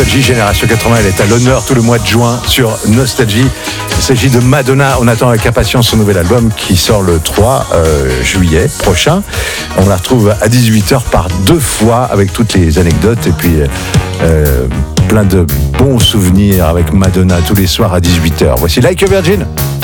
Nostalgie. Génération 80, elle est à l'honneur tout le mois de juin sur Nostalgie. Il s'agit de Madonna. On attend avec impatience son nouvel album qui sort le 3 juillet prochain. On la retrouve à 18h par 2 fois avec toutes les anecdotes et puis plein de bons souvenirs avec Madonna tous les soirs à 18h. Voici Like a Virgin.